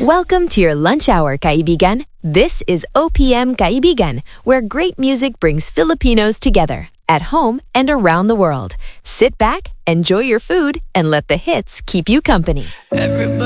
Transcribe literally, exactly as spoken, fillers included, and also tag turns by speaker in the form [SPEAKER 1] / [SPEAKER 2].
[SPEAKER 1] Welcome to your lunch hour, kaibigan. This is O P M Kaibigan, where great music brings Filipinos together, at home and around the world. Sit back, enjoy your food, and let the hits keep you company.
[SPEAKER 2] Everybody